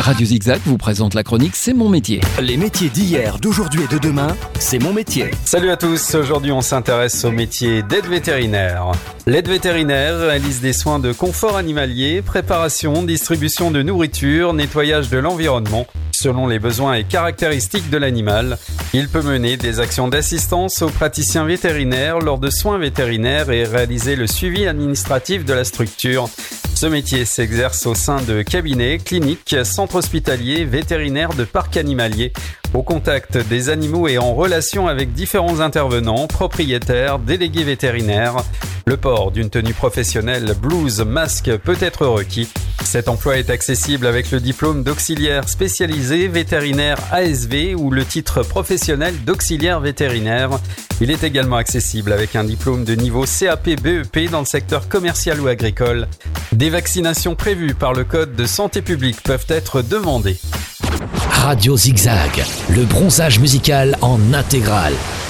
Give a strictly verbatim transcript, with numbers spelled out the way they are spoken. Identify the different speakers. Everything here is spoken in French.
Speaker 1: Radio Zigzag vous présente la chronique C'est mon métier.
Speaker 2: Les métiers d'hier, d'aujourd'hui et de demain, c'est mon métier.
Speaker 3: Salut à tous, aujourd'hui on s'intéresse au métier d'aide vétérinaire. L'aide vétérinaire réalise des soins de confort animalier, préparation, distribution de nourriture, nettoyage de l'environnement. Selon les besoins et caractéristiques de l'animal, il peut mener des actions d'assistance aux praticiens vétérinaires lors de soins vétérinaires et réaliser le suivi administratif de la structure. Ce métier s'exerce au sein de cabinets, cliniques, centres hospitaliers, vétérinaires de parcs animaliers, au contact des animaux et en relation avec différents intervenants, propriétaires, délégués vétérinaires. Le port d'une tenue professionnelle, blouse, masque peut être requis. Cet emploi est accessible avec le diplôme d'auxiliaire spécialisé vétérinaire A S V ou le titre professionnel d'auxiliaire vétérinaire. Il est également accessible avec un diplôme de niveau C A P B E P dans le secteur commercial ou agricole. Des vaccinations prévues par le Code de santé publique peuvent être demandées.
Speaker 2: Radio Zigzag, le bronzage musical en intégrale.